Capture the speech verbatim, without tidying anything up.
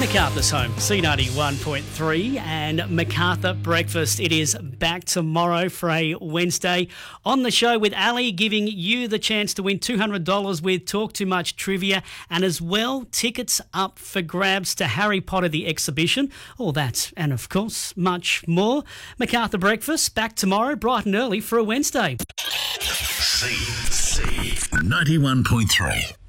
Macarthur's home, C ninety-one point three, and Macarthur Breakfast. It is back tomorrow for a Wednesday on the show with Ali, giving you the chance to win two hundred dollars with Talk Too Much trivia, and as well, tickets up for grabs to Harry Potter the exhibition. All that, and of course, much more. Macarthur Breakfast, back tomorrow, bright and early for a Wednesday. C C ninety-one point three.